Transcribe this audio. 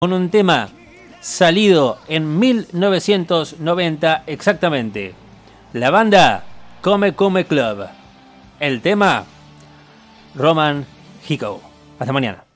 con un tema salido en 1990 exactamente. La banda Come Come Club. El tema Roman Hiko. Hasta mañana.